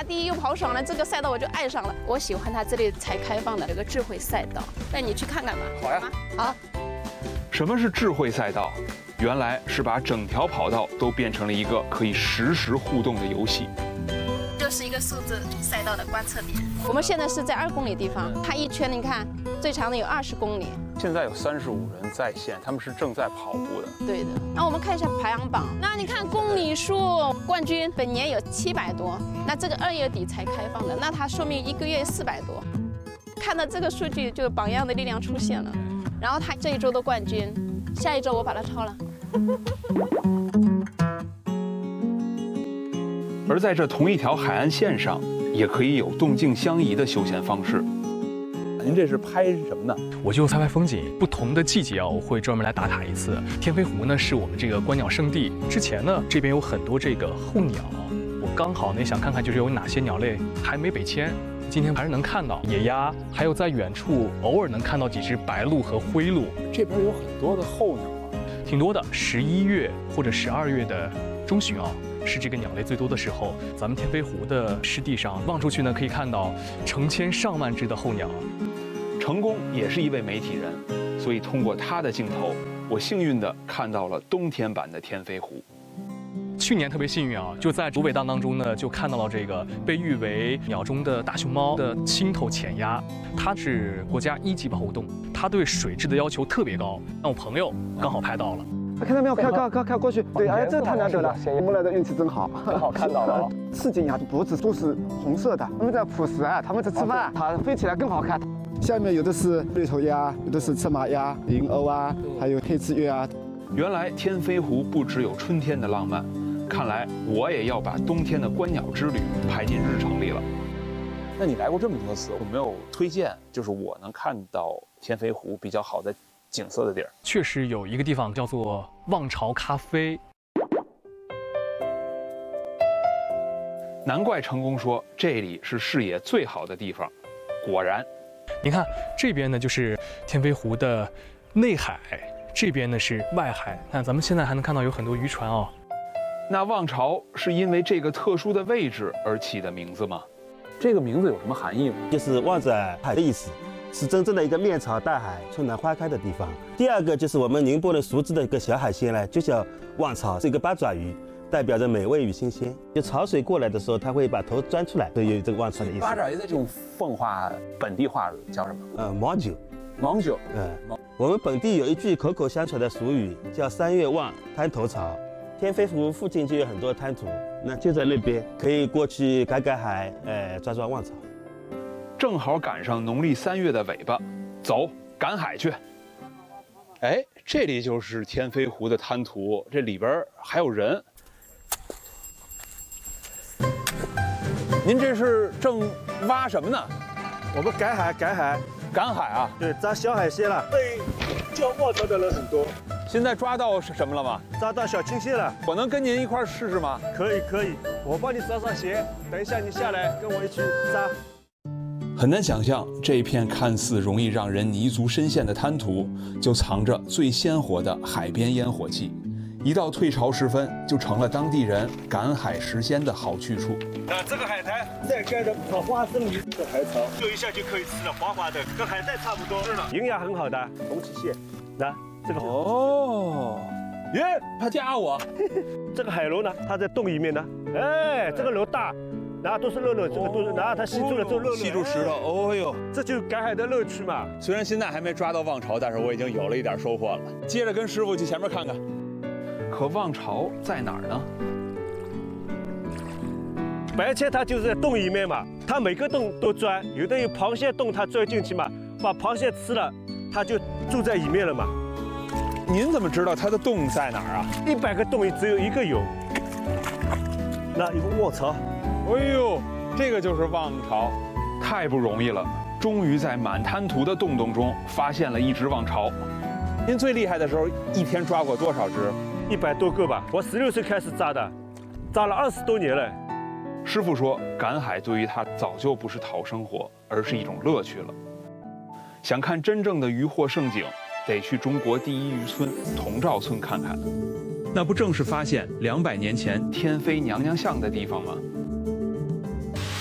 爬第一又跑爽了，这个赛道我就爱上了。我喜欢它这里才开放的有个智慧赛道，带你去看看吧。 好呀， 好。 什么是智慧赛道？原来是把整条跑道都变成了一个可以实时互动的游戏。 就是一个数字赛道的观测点。我们现在是在2公里地方，它一圈你看最长的有20公里。 现在有35人在线，他们是正在跑步的。 对的。那我们看一下排行榜，那你看公里数冠军本年有700多，那这个2月底才开放的，那它说明1个月400多。看到这个数据，就榜样的力量出现了。然后他这一周的冠军，下一周我把它超了。 而在这同一条海岸线上，也可以有动静相宜的休闲方式。 您这是拍什么呢？ 我就拍风景。不同的季节啊，我会专门来打卡一次。天飞湖呢是我们这个观鸟圣地。之前呢，这边有很多这个候鸟，我刚好呢想看看就是有哪些鸟类还没北迁。今天还是能看到野鸭，还有在远处偶尔能看到几只白鹭和灰鹭。 这边有很多的候鸟啊， 挺多的。11月或者12月的中旬啊，是这个鸟类最多的时候。咱们天飞湖的湿地上望出去呢，可以看到成千上万只的候鸟。 成功也是一位媒体人，所以通过他的镜头，我幸运地看到了冬天版的天飞湖。 去年特别幸运啊，就在竹尾荡当中呢，就看到了这个被誉为鸟中的大熊猫的青头浅鸭，它是国家1级保护动物，它对水质的要求特别高。那我朋友刚好拍到了， 看到没有？看过去。对，哎，这个太难得了，我们来的运气真好。 刚好看到了。 刺锦鸭的脖子都是红色的，它们在捕食啊，它们在吃饭，它飞起来更好看。下面有的是绿头鸭，有的是赤马鸭、银鸥啊，还有黑翅鸢啊。 原来天飞湖不只有春天的浪漫。看来我也要把冬天的观鸟之旅排进日程里了。 那你来过这么多次，有没有推荐就是我能看到天飞湖比较好的景色的地儿？ 确实有一个地方叫做望潮咖啡。 难怪成功说这里是视野最好的地方。果然， 你看这边呢就是天飞湖的内海，这边呢是外海。看咱们现在还能看到有很多渔船哦。 那望潮是因为这个特殊的位置而起的名字吗？ 这个名字有什么含义吗？ 就是望着海的意思，是真正的一个面朝大海、春暖花开的地方。第二个就是我们宁波的熟知的一个小海鲜呢，就叫望潮，是一个八爪鱼，代表着美味与新鲜。就潮水过来的时候，它会把头钻出来，所以有这个望潮的意思。 八爪鱼的这种奉化本地话叫什么？ 毛酒。 毛酒。 我们本地有一句口口相传的俗语，叫3月望，滩头潮。天飞湖附近就有很多滩涂，那就在那边，可以过去赶海，抓望潮。 正好赶上农历3月的尾巴，走，赶海去。哎，这里就是天飞湖的滩涂，这里边还有人。 您这是正挖什么呢？ 我们赶海。 赶海啊？ 对，抓小海鲜了。对，叫望潮的人很多。 现在抓到什么了吗？ 抓到小青蟹了。 我能跟您一块试试吗？ 可以，我帮你上鞋，等一下你下来跟我一起抓。 很难想象，这一片看似容易让人泥足深陷的滩涂，就藏着最鲜活的海边烟火气。一到退潮时分，就成了当地人赶海食鲜的好去处。 那这个海苔再盖着草花生米的海草，丢一下就可以吃了，滑滑的，跟海带差不多。是的，营养很好的红鳍蟹。那这个耶，他夹我。 这个海螺呢，它在洞里面呢。哎，这个螺大，然后都是肉，这个都是，然后它吸住了这肉， 吸住石头。哦呦， 这就是赶海的乐趣嘛。 虽然现在还没抓到望潮，但是我已经有了一点收获了。接着跟师傅去前面看看。 可望潮在哪儿呢？ 白切它就是在洞里面嘛，它每个洞都钻，有的有螃蟹洞，它钻进去嘛，把螃蟹吃了，它就住在里面了嘛。 您怎么知道它的洞在哪儿啊 ？100个洞里只有1个有。那有个卧槽， 哎呦，这个就是望潮，太不容易了，终于在满滩涂的洞洞中发现了一只望潮。 您最厉害的时候，一天抓过多少只 ？100多个吧。我16岁开始抓的，抓了20多年了。 师傅说，赶海对于他早就不是讨生活，而是一种乐趣了。想看真正的渔获盛景，得去中国第一渔村铜肇村看看。那不正是发现200年前天飞娘娘像的地方吗？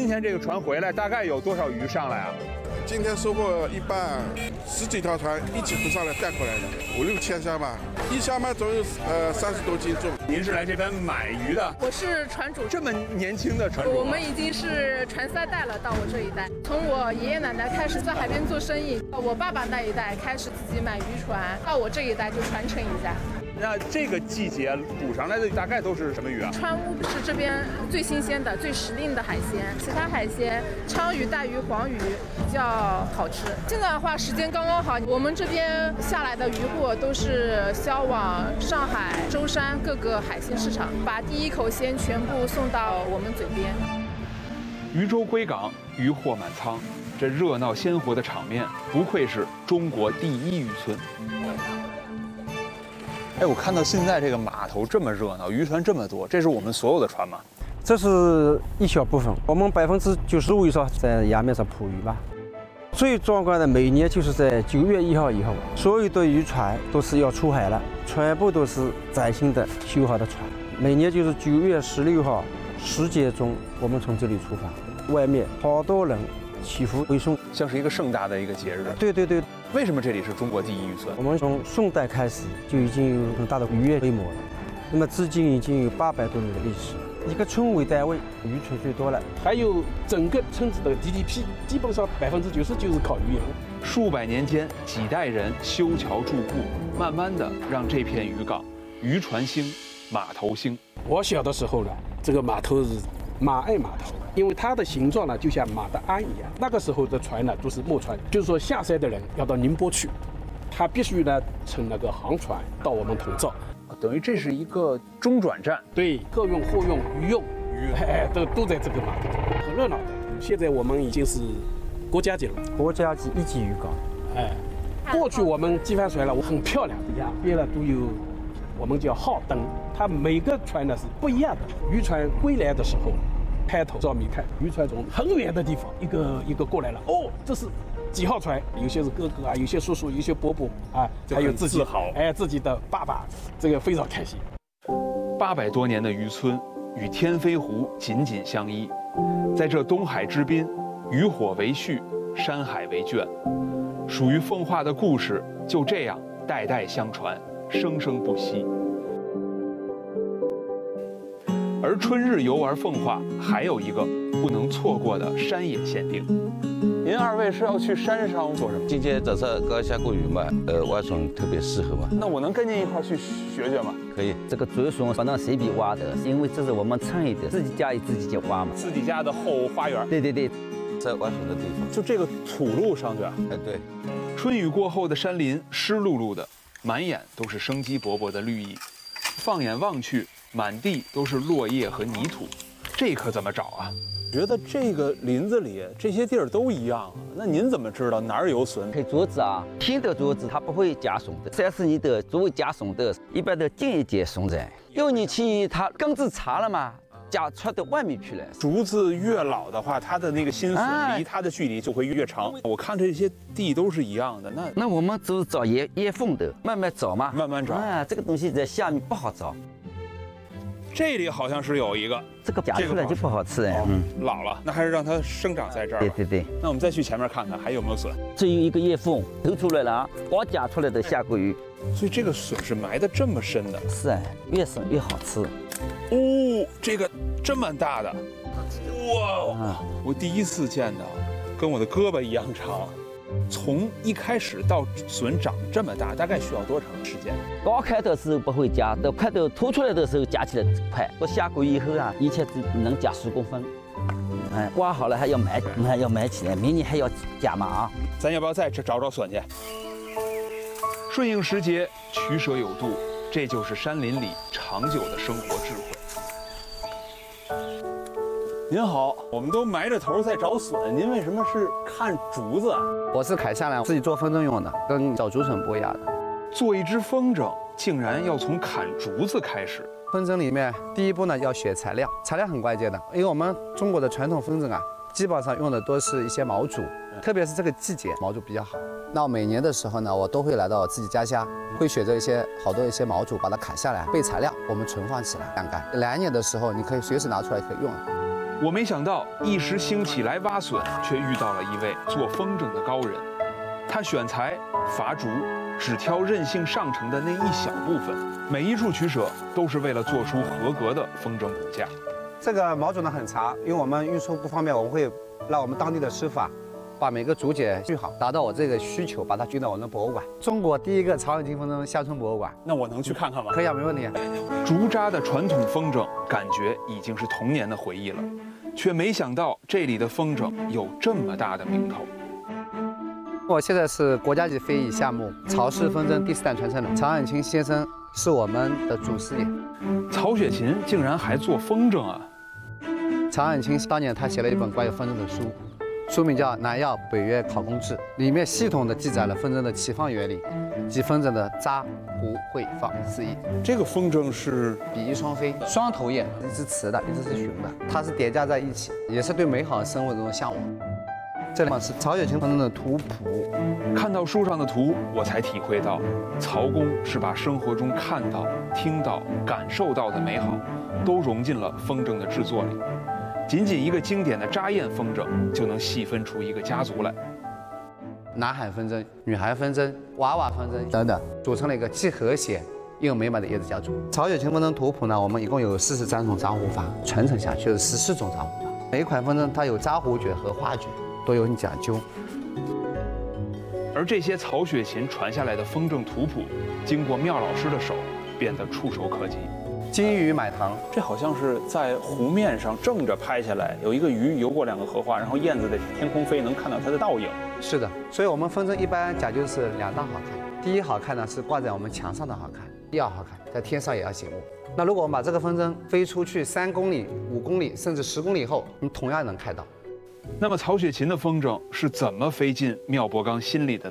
今天这个船回来大概有多少鱼上来啊？ 今天收获一半，10几条船一起浮上来带回来的，5、6千箱吧，一箱嘛总有30多斤重。 您是来这边买鱼的？ 我是船主， 这么年轻的船主， 我们已经是传3代了，到我这一代。从我爷爷奶奶开始在海边做生意，我爸爸那一代开始自己买渔船，到我这一代就传承一下。 那这个季节捕上来的大概都是什么鱼啊？ 川乌是这边最新鲜的、最时令的海鲜，其他海鲜鲳鱼、带鱼、黄鱼比较好吃。现在的话时间刚刚好，我们这边下来的渔货都是销往上海、舟山各个海鲜市场，把第一口鲜全部送到我们嘴边。 渔舟归港，渔获满仓，这热闹鲜活的场面，不愧是中国第一渔村。哎，我看到现在这个码头这么热闹，渔船这么多，这是我们所有的船吗？ 这是一小部分，我们95%以上在崖面上捕鱼吧。最壮观的每年就是在9月1号以后，所有的渔船都是要出海了，全部都是崭新的修好的船。每年就是9月16号10点钟，我们从这里出发，外面好多人祈福为送， 像是一个盛大的一个节日。 对对对。 为什么这里是中国第一渔村？ 我们从宋代开始就已经有很大的渔业规模了，那么至今已经有800多年的历史。一个村为单位，渔村最多了， 还有整个村子的 GDP， 基本上90%就是靠渔业。 数百年间，几代人修桥筑固，慢慢的让这片渔港渔船兴，码头兴。 我小的时候呢，这个码头是马岸码头，因为它的形状呢就像马的鞍一样。那个时候的船呢都是木船，就是说下山的人要到宁波去，他必须呢乘那个航船到我们铜灶， 等于这是一个中转站。 对，客运、货运、渔用，都在这个码头，很热闹的。现在我们已经是国家级了， 国家级1级渔港。 过去我们机帆船了，很漂亮，两边呢都有我们叫号灯，它每个船呢是不一样的。渔船归来的时候，抬头照米看，渔船从很远的地方一个过来了，哦，这是几号船？有些是哥哥啊，有些叔叔，有些伯伯啊，还有自己自己的爸爸，这个非常开心。 800多年的渔村与天飞湖紧紧相依，在这东海之滨，渔火为序，山海为卷，属于奉化的故事就这样代代相传，生生不息。而春日游玩奉化还有一个不能错过的山野限定。您2位是要去山上做什么？ 今天早上刚下过雨嘛，蛙船特别适合嘛。 那我能跟您一块去学学吗？ 可以。这个竹笋不能随便挖的，因为这是我们村里的，自己家里自己就挖嘛。 自己家的后花园。 对对对，在挖笋的地方。 就这个土路上去啊？ 哎，对。 春雨过后的山林湿漉漉的，满眼都是生机勃勃的绿意。放眼望去，满地都是落叶和泥土，这可怎么找啊？觉得这个林子里这些地儿都一样啊，那您怎么知道哪儿有笋？ 配竹子啊，新的竹子它不会加笋的，30年的作为加笋的，一般的近一点笋子。6年前它根子长了嘛，加出到外面去了。 竹子越老的话，它的那个新笋离它的距离就会越长。我看这些地都是一样的， 那我们就是找叶缝的，慢慢找嘛， 慢慢找啊。这个东西在下面不好找。 这里好像是有一个， 这个夹出来就不好吃哎。 老了，那还是让它生长在这儿。 对对对。 那我们再去前面看看还有没有笋。 这有一个叶缝，头出来了啊，刚夹出来的下过鱼。 所以这个笋是埋得这么深的。 是哎，越深越好吃。 哦，这个这么大的，哇！我第一次见到，跟我的胳膊一样长。从一开始到笋长这么大，大概需要多长时间？ 刚开的时候不会夹，到快到凸出来的时候夹起来快。我下过以后啊，一切只能夹10公分。刮好了还要埋起来，明年还要夹嘛啊！ 咱要不要再找找笋去？顺应时节，取舍有度，这就是山林里长久的生活智慧。您好，我们都埋着头在找笋，您为什么是看竹子啊？ 我是砍下来自己做风筝用的，跟找竹笋不一样的。 做一只风筝，竟然要从砍竹子开始。 风筝里面第一步呢要选材料，材料很关键的，因为我们中国的传统风筝啊，基本上用的都是一些毛竹，特别是这个季节毛竹比较好。那我每年的时候呢，我都会来到我自己家乡，会选择好多一些毛竹，把它砍下来备材料，我们存放起来晾干。2年的时候，你可以随时拿出来可以用。 我没想到一时兴起来挖笋，却遇到了一位做风筝的高人。他选材、伐竹，只挑韧性上乘的那一小部分，每一处取舍都是为了做出合格的风筝骨架。 这个毛竹呢很长，因为我们运输不方便，我们会让我们当地的师傅把每个竹节锯好，达到我这个需求，把它运到我们的博物馆。中国第一个曹永清风筝乡村博物馆。 那我能去看看吗？ 可以啊，没问题。 竹扎的传统风筝，感觉已经是童年的回忆了，却没想到这里的风筝有这么大的名头。 我现在是国家级非遗项目曹氏风筝第4代传承人，曹永清先生是我们的祖师爷。 曹雪芹竟然还做风筝啊！ 曹永清当年他写了一本关于风筝的书，书名叫《南药北约考工志》，里面系统地记载了风筝的起放原理及风筝的扎、糊、会、放4艺。 这个风筝是比翼双飞，双头雁，一只雌的，一只是雄的，它是叠加在一起，也是对美好生活的一种向往。这里是曹雪芹风筝的图谱。 看到书上的图，我才体会到，曹公是把生活中看到、听到、感受到的美好，都融进了风筝的制作里。仅仅一个经典的扎雁风筝，就能细分出一个家族来。 男孩风筝、女孩风筝、娃娃风筝等等，组成了一个既和谐又美满的叶子家族。曹雪芹风筝图谱呢，我们一共有43种扎糊法，传承下去有14种扎糊法。每一款风筝它有扎糊诀和花诀，都有很讲究。 而这些曹雪芹传下来的风筝图谱，经过妙老师的手，变得触手可及。 金鱼买糖， 这好像是在湖面上正着拍下来，有一个鱼游过2个荷花，然后燕子在天空飞，能看到它的倒影。 是的，所以我们风筝一般讲究是2大好看。第一好看呢是挂在我们墙上的好看，第二好看在天上也要醒目。那如果我们把这个风筝飞出去3公里、5公里甚至10公里后，你同样能看到。 那么曹雪芹的风筝是怎么飞进妙博刚心里的